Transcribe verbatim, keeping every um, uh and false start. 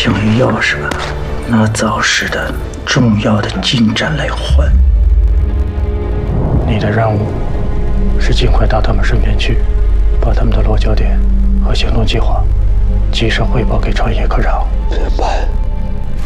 想要是吧？拿早市的重要的进展来换。 你的任务是尽快到他们身边去，把他们的落脚点和行动计划及时汇报给川野科长。 怎么办？